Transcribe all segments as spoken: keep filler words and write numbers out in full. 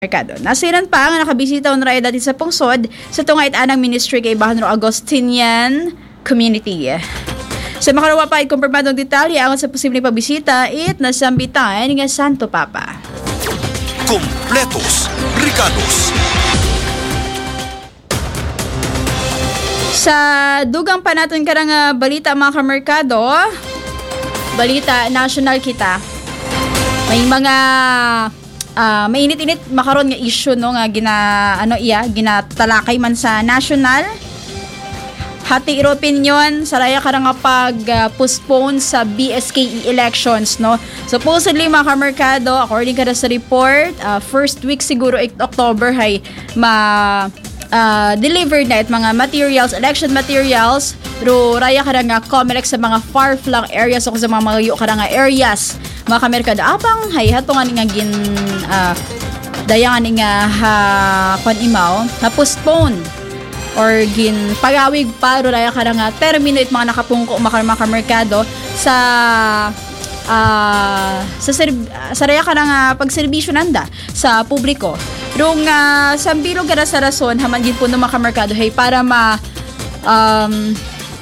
merkado. Nasiran pa nga nakabisita on raya dati sa pungsod sa tungait anang ministry kay Bahanro Agustinian Community. Sa makarawa pa ay kumpirmadong detalye ang sa posibleng pagbisita it nasambitan nga Santo Papa. Kompletos, Ricados. Sa dugang pa natin karang uh, balita mga kamerkado, balita national kita. May mga Uh, mainit-init makaron nga issue no nga gina ano iya ginatalakay man sa national hati iro opinion saraya karang nga pag uh, postpone sa B S K E elections no. Supposedly mga kamerkado according kada sa report uh, first week siguro October hay ma uh, delivered na it mga materials election materials ro raya karang nga COMELEC sa mga far-flung areas o sa mga malayo karang nga areas mga kamerkado apang hay hatungan nga gin uh, dayangan nga ha kon imaw na postpone or gin pagawig pa ro raya karang nga termino it mga nakapungko mga, mga kamerkado sa uh, sa serb- sa raya karang nga pagserbisyo nanda sa publiko rong uh, sambilo kada sa rason haman gid puno mga kamerkado hay para ma um,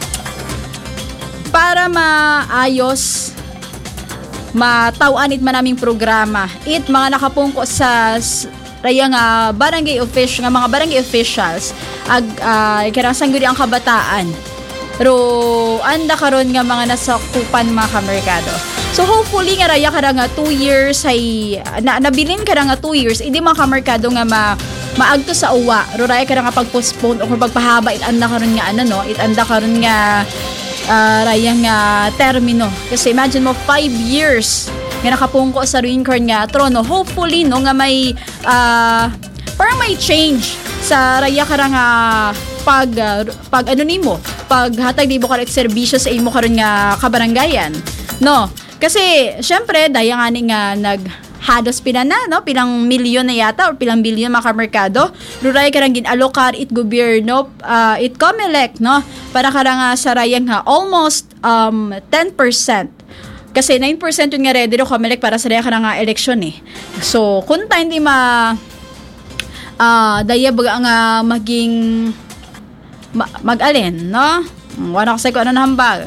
para maayos matawanit man naming programa it mga nakapungko sa raya nga barangay official nga mga barangay officials ag uh, karang sangguni ang kabataan ro anda karon nga mga nasakupan mga kamerkado. So hopefully nga raya karang nga two years ay na, nabilin karang nga two years idi mga kamerkado nga ma maagto sa uwa ro raya karang nga pagpostpone o pagpahaba it anda karon nga ano no it anda karon nga Uh, rayang uh, termino. Kasi imagine mo, five years nga nakapungko sa reincarn nga trono. Hopefully, no, nga may uh, parang may change sa raya karang uh, pag, uh, pag ano nimo, pag hatag di mo karat serbisyo sa imo karon nga kabarangayan. No? Kasi, syempre, daya nga ni nga nag hados pila na, no? Pilang milyon na yata or pilang bilyon mga kamerkado. Ruray karang ginalokar it gobyerno, uh, it COMELEC, no? Para karang uh, sa rayang ha, almost um, ten percent. Kasi nine percent yun nga ready ro COMELEC para sa rayang karang uh, eleksyon eh. So, kung tayo hindi ma uh, daya baga nga maging ma- mag-alin, no? Wala kasi ko ano na hambal.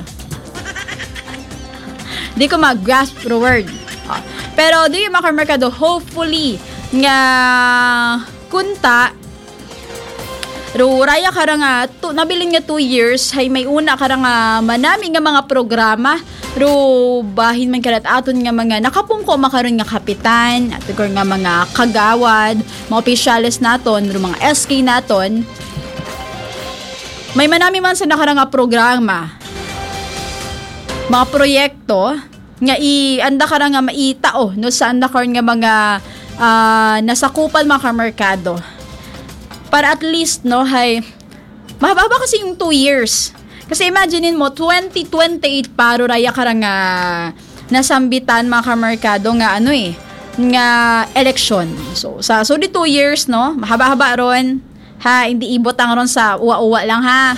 Di ko mag-grasp the word. Uh, pero di yung mga kamerkado, hopefully nga kunta ro raya karang nga tu, nabilin nga two years hay may una karang nga manami nga mga programa ro bahin man karat aton nga mga nakapungko makaron nga kapitan at nga mga kagawad mga opisyales naton ro mga S K naton may manami man sa nakarang nga programa mga proyekto nga i anda ka nga maitao no sa anda karon nga mga uh, nasakupan mga kamerkado para at least no hay mahaba kasi yung two years kasi imaginein mo twenty twenty-eight paro raya karang nga nasambitan mga kamerkado nga ano eh nga election so sa so di two years no mahaba-haba ron ha hindi ibot ang ron sa uwa-uwa lang ha.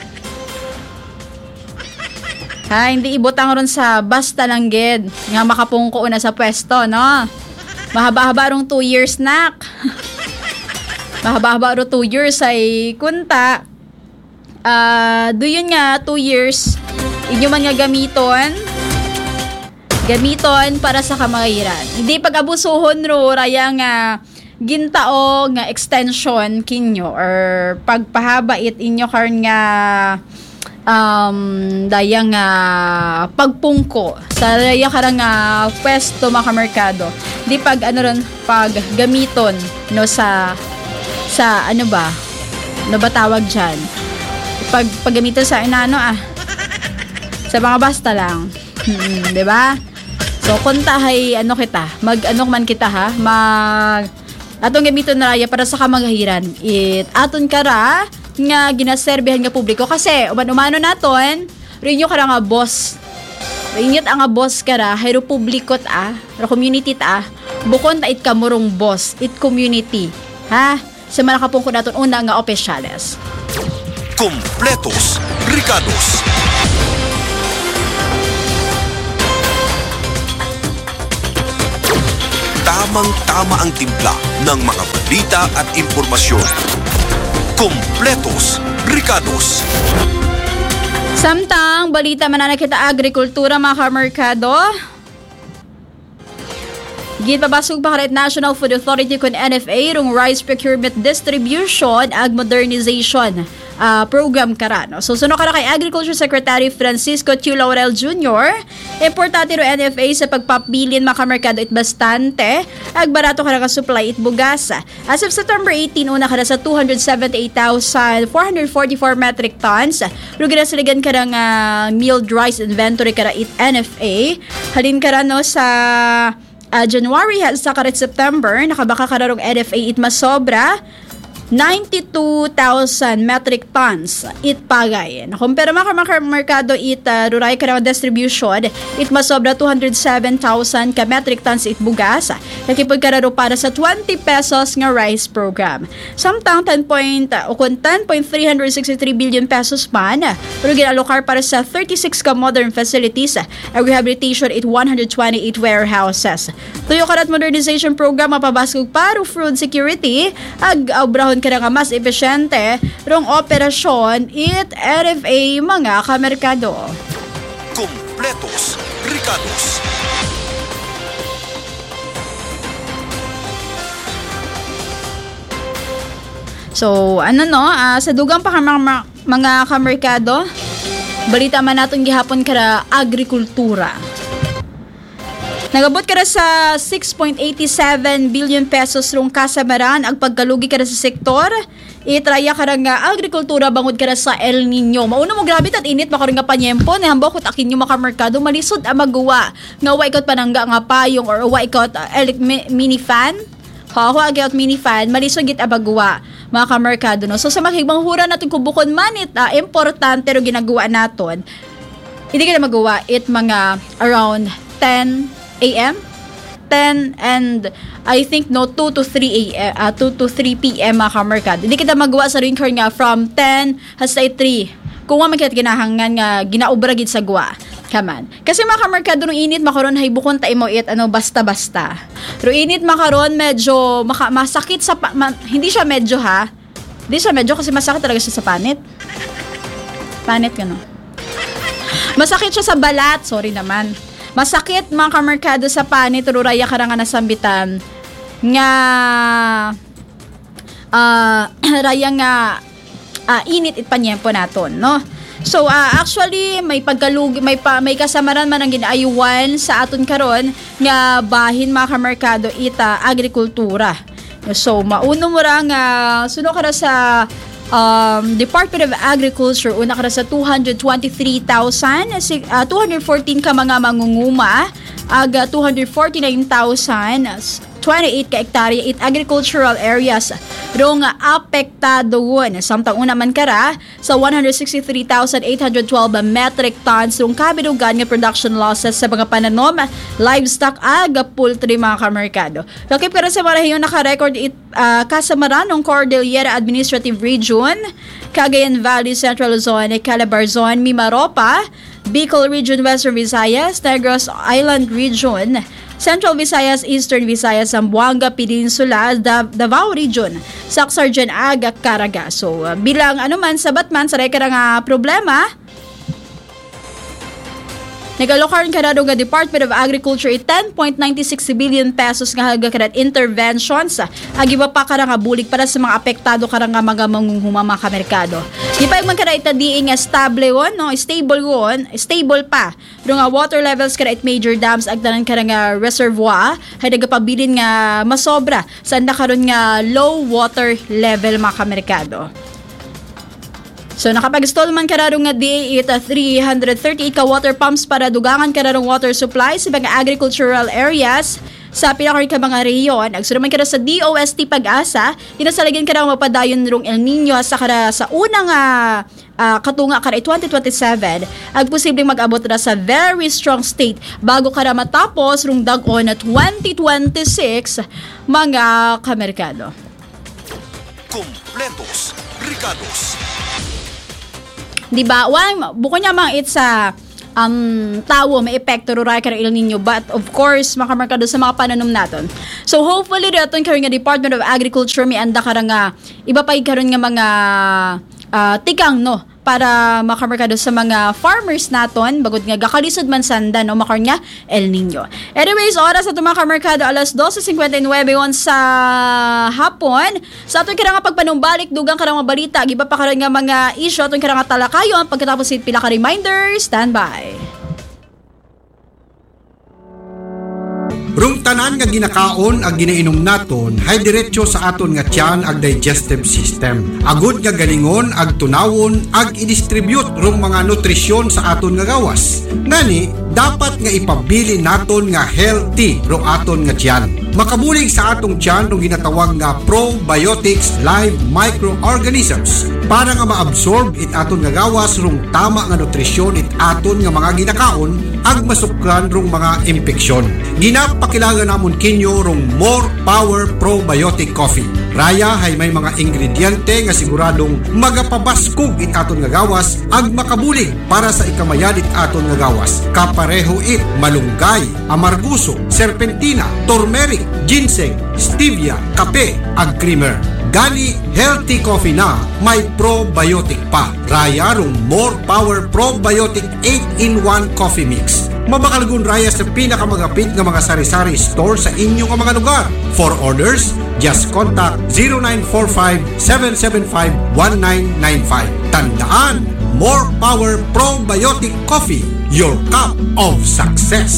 Ha, hindi ibutang ron sa basta lang gid nga makapungko na sa pwesto, no? Mahaba-haba rong two years nak. Mahaba-haba ro two years ay kunta. Ah, uh, do yun nga two years inyo man nga gamiton. Gamiton para sa kamairan. Hindi pag-abusuhon ro raya nga gintao nga extension kinyo or pagpahaba it inyo karon nga um dayang uh, pagpungko sa daya karang uh, pwesto mga kamerkado di pag ano ron pag gamiton no sa sa ano ba ano ba tawag diyan pag paggamiton sa inano ah sa mga basta lang hmm, di ba so kunta hay ano kita mag ano man kita ha mag atong gamiton na raya para sa kamagahiran it aton kara nga ginaserbihan nga publiko kasi uman-umano naton rinyo kara nga boss rinyot ang nga boss kara hayro publikot ah ro community ta bukon ta it kamurong boss it community ha sa malakapungko naton una nga opisyales. Kompletos, Ricados. tamang-tama ang timpla ng mga balita at impormasyon. Kumpletos, Ricados. Samtang balita manana kita agrikultura mga kamerkado. Gipabasog pa karet National Food Authority kun N F A rong rice procurement distribution ag modernization uh, program karano. So suno kara kay Agriculture Secretary Francisco Tiu Laurel Junior Importante ro N F A sa pagpabilin mga kamerkado it bastante ag barato kara ka supply it bugasa. As of September eighteen una kara sa two hundred seventy-eight thousand four hundred forty-four metric tons. Ro ginasaligan kara nga milled rice inventory kara it N F A. Halin kara no sa Uh, January sa karet September, nakabaka kararong N F A it masobra ninety-two thousand metric tons it pagay. Nakumpara mga merkado it uh, ruray karang distribution, it masobra two hundred seven thousand ka metric tons it bugas. Nakipod kararo para sa twenty pesos nga rice program. Samtang ten point uh, ukon ten point three six three billion pesos man, pero ginalokar para sa thirty-six ka modern facilities, a rehabilitation it one hundred twenty-eight warehouses. Tuyo karat modernization program mapabasog para food security ag obrahon kaya nga mas epesyente rong operasyon it N F A mga kamerkado. Kumpletos, Ricados. So, ano no, uh, sa dugang pa mga, mga kamerkado, balita man natin gihapon kara agrikultura. Nagabot ka sa six point eight seven billion pesos rong kasamaran ang pagkalugi ka sa sektor. Itraya ka nga agrikultura bangod ka sa El Nino. Mauna mo grabe at init makaroon nga panyempo. Nahambaw ko takin yung makamerkado. Malisod ang magawa. Nga wa ikot panangga nga payong or wa ikot uh, elect- mini fan. Hawa agad mini fan. Malisod git abagawa mga kamerkado. No? So sa makigbang hura natin kubukon manit, uh, importante ro ginagawa naton. Hindi ka na magawa it mga around ten A M ten and I think no two to three a m uh, two to three p m mga kamerkado. Hindi kita magawa sa ring nga from ten hasta three. Kung wa man kit ginahangan nga ginaobra gid sa gwa. Kaman. Kasi mga kamerkado nung init makaron hay bukon ta imo it ano basta-basta. Pero init makaron medyo maka, masakit sa pa, ma, hindi siya medyo ha. Hindi siya medyo kasi masakit talaga siya sa panit. Panit gano. Masakit siya sa balat, sorry naman. Masakit mga kamerkado sa panit, ruraya ka nga nasambitan nga uh, raya nga uh, init it panyempo naton, no? So uh, actually may pagkalug may pa, may kasamaran man ang ginaayuwan sa aton karon nga bahin mga kamerkado ita agrikultura. So mauno mo ra nga suno ka sa Um, Department of Agriculture una ka sa two hundred twenty-three thousand uh, two hundred fourteen ka mga mangunguma aga two hundred forty-nine thousand twenty-eight ka hektarya it agricultural areas rong apektado won samtang una man kara sa one hundred sixty-three thousand eight hundred twelve metric tons rong kabinugan nga production losses sa mga pananom, livestock aga poultry mga kamerkado. Okay, pero sa marahiyon naka-record it uh, kasamaran ng Cordillera Administrative Region, Cagayan Valley, Central Luzon, Calabar Zone, Mimaropa, Bicol Region, Western Visayas, Negros Island Region, Central Visayas, Eastern Visayas, Zamboanga Peninsula, Davao Region, Sacsargen, Aga, Caraga. So, uh, bilang ano man, sabat man, sa reka nga problema, nagalokaran ka na nga Department of Agriculture ten point nine six billion pesos nga hagakarat interventions agiba pa ka nga bulig para sa mga apektado ka nga mga mangunghuma mga kamerkado. Di pa yung magkara itadiing stable won, no? Stable won, stable pa. Pero nga water levels ka at major dams agdanan ka nga reservoir hay nagapabilin nga masobra saan na karon nga low water level mga kamerkado. So nakapag-install man kararong nga D A three hundred thirty-eight ka water pumps para dugangan kararong water supply sa mga agricultural areas sa pinakari ka mga reyon. Agsunod man kara sa D O S T Pag-asa, inasalagin karang mapadayon rong El Nino sa kara sa unang uh, uh, katunga kara twenty twenty-seven ag posibleng mag-abot na sa very strong state bago kara matapos rong dag-on na twenty twenty-six mga kamerkado. Kumpletos, Ricados. Diba? Well, buko niya mga it sa um, tawo, may epekto ruray kara El Nino. But of course, makamarkado sa mga pananom naton. So hopefully, daton karon nga Department of Agriculture, may anda kara nga, iba pa karon nga mga uh, tikang, no? Para makamarkado sa mga farmers naton, bagod nga gakalisod man sanda, no? Makar nga El Nino. Anyways, oras at mga kamarkado, alas twelve fifty-nine sa hapon. Sa aton kira nga pagpanumbalik, dugang karang mga balita, iba pa karon nga mga issue, aton kira nga talakayon, pagkatapos it pila ka reminder, standby. Rung tanan nga ginakaon ag ginainom naton hay diretso sa aton nga tiyan ag digestive system. Agud nga galingon ag tunawon ag i-distribute rung mga nutrisyon sa aton nga gawas. Ngani dapat nga ipabili naton nga healthy rung aton nga tiyan. Makabulig sa atong tiyan rung ginatawag nga probiotics live microorganisms para nga maabsorb it aton nga gawas rung tama nga nutrisyon it aton nga mga ginakaon ag masukran rung mga impeksyon. Ginapakilala namon kinyo rung More Power Probiotic Coffee. Raya hay may mga ingrediente nga siguradong magapabaskog it aton nga gawas ag makabulig para sa ikamayan it aton nga gawas. Kapareho it malunggay, amarguso, serpentina, turmeric, ginseng, stevia, kape ag creamer. Gani healthy coffee na may probiotic pa. Raya rung More Power Probiotic eight in one Coffee Mix. Mabakalgun raya sa pinakamagapit nga mga sari-sari store sa inyong mga lugar. For orders, just contact zero nine four five, seven seven five, one nine nine five. Tandaan, More Power Probiotic Coffee, your cup of success.